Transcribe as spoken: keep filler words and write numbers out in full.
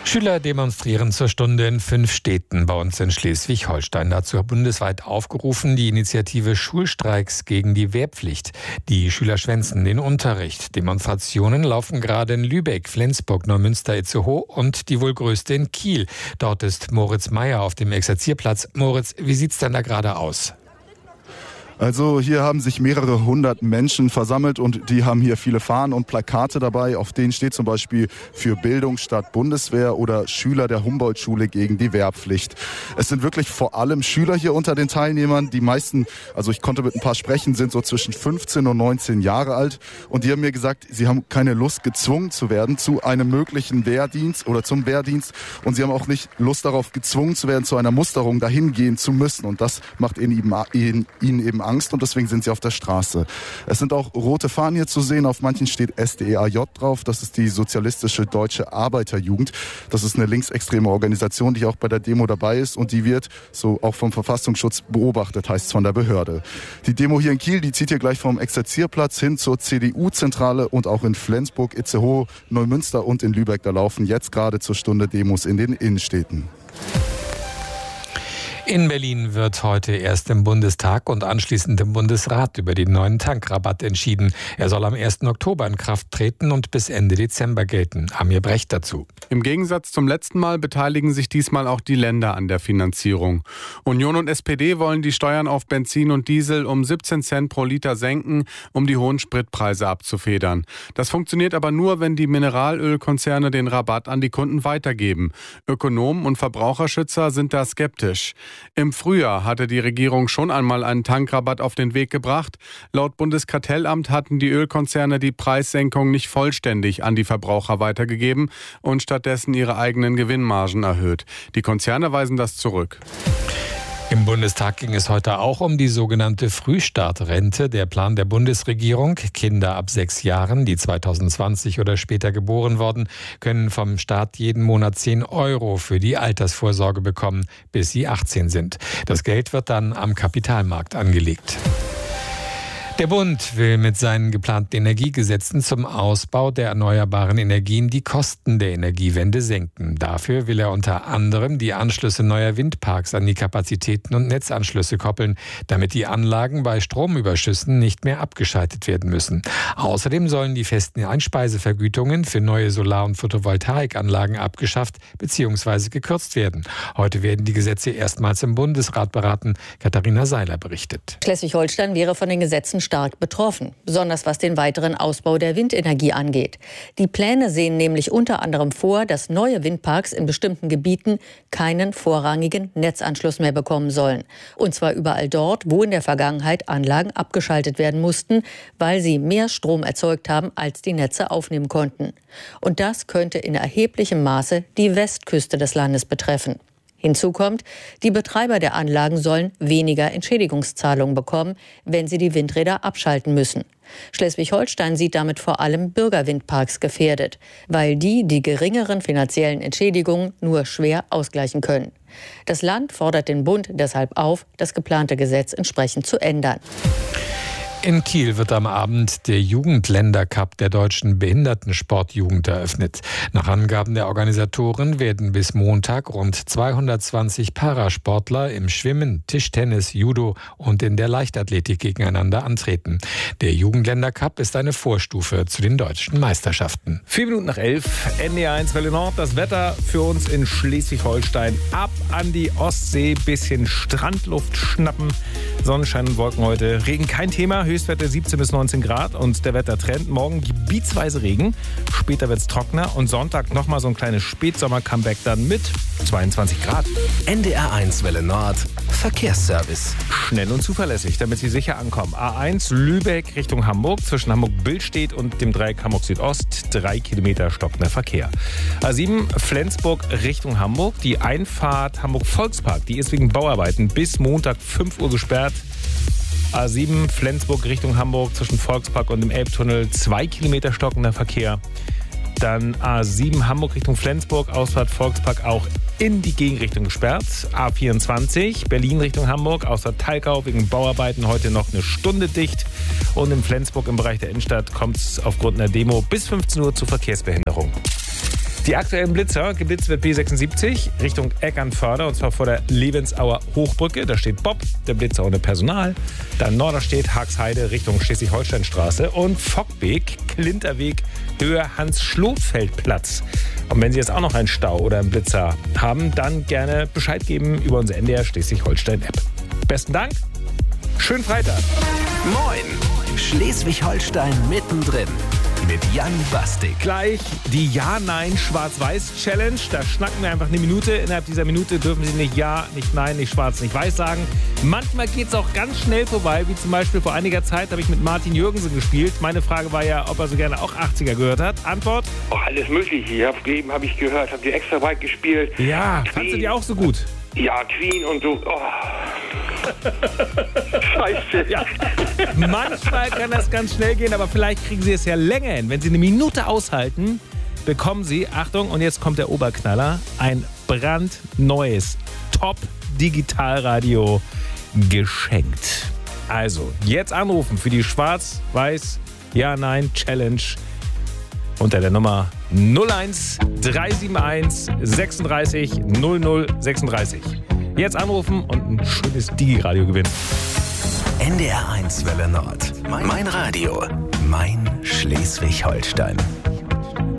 Schüler demonstrieren zur Stunde in fünf Städten bei uns in Schleswig-Holstein. Dazu hat bundesweit aufgerufen die Initiative Schulstreiks gegen die Wehrpflicht. Die Schüler schwänzen den Unterricht. Demonstrationen laufen gerade in Lübeck, Flensburg, Neumünster, Itzehoe und die wohl größte in Kiel. Dort ist Moritz Meyer auf dem Exerzierplatz. Moritz, wie sieht's denn da gerade aus? Also hier haben sich mehrere hundert Menschen versammelt und die haben hier viele Fahnen und Plakate dabei. Auf denen steht zum Beispiel für Bildung statt Bundeswehr oder Schüler der Humboldt-Schule gegen die Wehrpflicht. Es sind wirklich vor allem Schüler hier unter den Teilnehmern. Die meisten, also ich konnte mit ein paar sprechen, sind so zwischen fünfzehn und neunzehn Jahre alt. Und die haben mir gesagt, sie haben keine Lust, gezwungen zu werden zu einem möglichen Wehrdienst oder zum Wehrdienst. Und sie haben auch nicht Lust darauf, gezwungen zu werden, zu einer Musterung dahin gehen zu müssen. Und das macht ihnen eben, ihnen eben Angst und deswegen sind sie auf der Straße. Es sind auch rote Fahnen hier zu sehen. Auf manchen steht S D A J drauf. Das ist die Sozialistische Deutsche Arbeiterjugend. Das ist eine linksextreme Organisation, die auch bei der Demo dabei ist und die wird so auch vom Verfassungsschutz beobachtet, heißt es von der Behörde. Die Demo hier in Kiel, die zieht hier gleich vom Exerzierplatz hin zur C D U-Zentrale und auch in Flensburg, Itzehoe, Neumünster und in Lübeck. Da laufen jetzt gerade zur Stunde Demos in den Innenstädten. In Berlin wird heute erst im Bundestag und anschließend im Bundesrat über den neuen Tankrabatt entschieden. Er soll am ersten Oktober in Kraft treten und bis Ende Dezember gelten. Amir Brecht dazu. Im Gegensatz zum letzten Mal beteiligen sich diesmal auch die Länder an der Finanzierung. Union und S P D wollen die Steuern auf Benzin und Diesel um siebzehn Cent pro Liter senken, um die hohen Spritpreise abzufedern. Das funktioniert aber nur, wenn die Mineralölkonzerne den Rabatt an die Kunden weitergeben. Ökonomen und Verbraucherschützer sind da skeptisch. Im Frühjahr hatte die Regierung schon einmal einen Tankrabatt auf den Weg gebracht. Laut Bundeskartellamt hatten die Ölkonzerne die Preissenkung nicht vollständig an die Verbraucher weitergegeben und stattdessen ihre eigenen Gewinnmargen erhöht. Die Konzerne weisen das zurück. Im Bundestag ging es heute auch um die sogenannte Frühstartrente. Der Plan der Bundesregierung: Kinder ab sechs Jahren, die zweitausendzwanzig oder später geboren worden, können vom Staat jeden Monat zehn Euro für die Altersvorsorge bekommen, bis sie achtzehn sind. Das Geld wird dann am Kapitalmarkt angelegt. Der Bund will mit seinen geplanten Energiegesetzen zum Ausbau der erneuerbaren Energien die Kosten der Energiewende senken. Dafür will er unter anderem die Anschlüsse neuer Windparks an die Kapazitäten und Netzanschlüsse koppeln, damit die Anlagen bei Stromüberschüssen nicht mehr abgeschaltet werden müssen. Außerdem sollen die festen Einspeisevergütungen für neue Solar- und Photovoltaikanlagen abgeschafft bzw. gekürzt werden. Heute werden die Gesetze erstmals im Bundesrat beraten. Katharina Seiler berichtet. Schleswig-Holstein wäre von den Gesetzen stark betroffen, besonders was den weiteren Ausbau der Windenergie angeht. Die Pläne sehen nämlich unter anderem vor, dass neue Windparks in bestimmten Gebieten keinen vorrangigen Netzanschluss mehr bekommen sollen. Und zwar überall dort, wo in der Vergangenheit Anlagen abgeschaltet werden mussten, weil sie mehr Strom erzeugt haben, als die Netze aufnehmen konnten. Und das könnte in erheblichem Maße die Westküste des Landes betreffen. Hinzu kommt, die Betreiber der Anlagen sollen weniger Entschädigungszahlungen bekommen, wenn sie die Windräder abschalten müssen. Schleswig-Holstein sieht damit vor allem Bürgerwindparks gefährdet, weil die die geringeren finanziellen Entschädigungen nur schwer ausgleichen können. Das Land fordert den Bund deshalb auf, das geplante Gesetz entsprechend zu ändern. In Kiel wird am Abend der Jugendländercup der deutschen Behindertensportjugend eröffnet. Nach Angaben der Organisatoren werden bis Montag rund zweihundertzwanzig Parasportler im Schwimmen, Tischtennis, Judo und in der Leichtathletik gegeneinander antreten. Der Jugendländercup ist eine Vorstufe zu den deutschen Meisterschaften. Vier Minuten nach elf, N D R eins Welle Nord. Das Wetter für uns in Schleswig-Holstein. Ab an die Ostsee, bisschen Strandluft schnappen. Sonnenschein und Wolken heute. Regen kein Thema. Höchstwerte siebzehn bis neunzehn Grad und der Wettertrend. Morgen gebietsweise Regen, später wird es trockener und Sonntag nochmal so ein kleines Spätsommer-Comeback dann mit zweiundzwanzig Grad. N D R eins Welle Nord, Verkehrsservice. Schnell und zuverlässig, damit Sie sicher ankommen. A eins Lübeck Richtung Hamburg, zwischen Hamburg-Billstedt und dem Dreieck Hamburg Südost, drei Kilometer stockender Verkehr. A sieben Flensburg Richtung Hamburg, die Einfahrt Hamburg-Volkspark, die ist wegen Bauarbeiten bis Montag fünf Uhr gesperrt. A sieben Flensburg Richtung Hamburg zwischen Volkspark und dem Elbtunnel, zwei Kilometer stockender Verkehr. Dann A sieben Hamburg Richtung Flensburg, Ausfahrt Volkspark auch in die Gegenrichtung gesperrt. A vierundzwanzig Berlin Richtung Hamburg, Ausfahrt Talkau wegen Bauarbeiten heute noch eine Stunde dicht. Und in Flensburg im Bereich der Innenstadt kommt es aufgrund einer Demo bis fünfzehn Uhr zu Verkehrsbehinderung. Die aktuellen Blitzer, geblitzt wird B sechsundsiebzig Richtung Eckernförde und zwar vor der Lebensauer Hochbrücke. Da steht Bob, der Blitzer ohne Personal. Dann Norderstedt, Haagsheide Richtung Schleswig-Holstein-Straße und Fockbeek, Klinterweg, Höhe Hans-Schlotfeld-Platz. Und wenn Sie jetzt auch noch einen Stau oder einen Blitzer haben, dann gerne Bescheid geben über unsere N D R Schleswig-Holstein-App. Besten Dank, schönen Freitag. Moin, Schleswig-Holstein mittendrin. Mit Jan Bastik. Gleich die Ja-Nein-Schwarz-Weiß-Challenge. Da schnacken wir einfach eine Minute. Innerhalb dieser Minute dürfen Sie nicht Ja, nicht Nein, nicht Schwarz, nicht Weiß sagen. Manchmal geht es auch ganz schnell vorbei, wie zum Beispiel vor einiger Zeit habe ich mit Martin Jürgensen gespielt. Meine Frage war ja, ob er so gerne auch achtziger gehört hat. Antwort? Oh, alles Mögliche. Ich hab, eben habe ich gehört, habt ihr extra weit gespielt. Ja, fandst du die auch so gut? Ja, Queen und so. Oh. Scheiße. Ja. Manchmal kann das ganz schnell gehen, aber vielleicht kriegen Sie es ja länger hin. Wenn Sie eine Minute aushalten, bekommen Sie, Achtung, und jetzt kommt der Oberknaller, ein brandneues Top-Digitalradio geschenkt. Also, jetzt anrufen für die Schwarz-Weiß-Ja-Nein-Challenge unter der Nummer null eins drei sieben eins sechsunddreißig null null sechsunddreißig. Jetzt anrufen und ein schönes Digi-Radio gewinnen. N D R eins Welle Nord. Mein Radio. Mein Schleswig-Holstein.